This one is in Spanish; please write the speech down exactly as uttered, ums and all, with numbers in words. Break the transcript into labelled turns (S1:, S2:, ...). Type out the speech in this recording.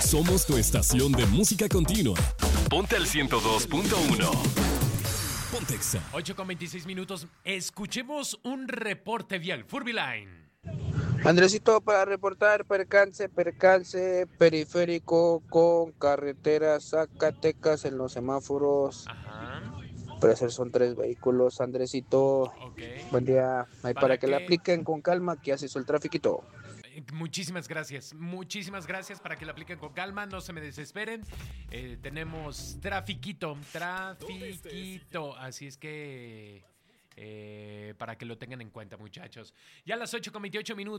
S1: Somos tu estación de música continua. Ponte al ciento dos punto uno. Pontexa.
S2: ocho con veintiséis minutos. Escuchemos un reporte vial. Furbyline.
S3: Andresito, para reportar percance, percance periférico con carretera Zacatecas en los semáforos.
S2: Ajá.
S3: Parecer son tres vehículos, Andresito.
S2: Ok.
S3: Buen día. Ahí para,
S2: Para
S3: que, la
S2: que-
S3: apliquen con calma, que hace el tráfico.
S2: Eh, Muchísimas gracias, muchísimas gracias para que lo apliquen con calma, no se me desesperen. Eh, tenemos trafiquito, trafiquito, así es que eh, para que lo tengan en cuenta, muchachos. Ya a las ocho con veintiocho minutos.